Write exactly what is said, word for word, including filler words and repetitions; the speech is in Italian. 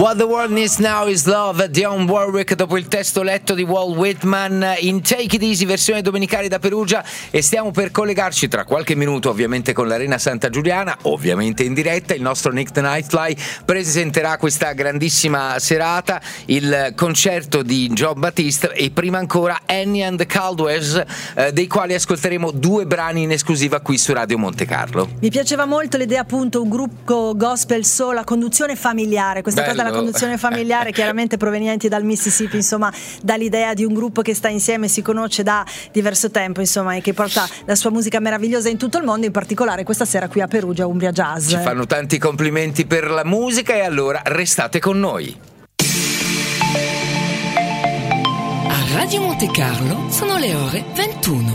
What the World Needs Now is Love, Dionne Warwick, dopo il testo letto di Walt Whitman in Take It Easy, versione domenicale da Perugia, e stiamo per collegarci tra qualche minuto ovviamente con l'Arena Santa Giuliana, ovviamente in diretta. Il nostro Nick the Nightfly presenterà questa grandissima serata, il concerto di Jon Batiste e prima ancora Annie and the Caldwells, eh, dei quali ascolteremo due brani in esclusiva qui su Radio Monte Carlo. Mi piaceva molto l'idea, appunto, un gruppo gospel soul a conduzione familiare, questa Bello. cosa della conduzione familiare, chiaramente provenienti dal Mississippi, insomma, dall'idea di un gruppo che sta insieme, si conosce da diverso tempo, insomma, e che porta la sua musica meravigliosa in tutto il mondo, in particolare questa sera qui a Perugia, Umbria Jazz. Ci fanno tanti complimenti per la musica e allora restate con noi. A Radio Monte Carlo sono le ore ventuno.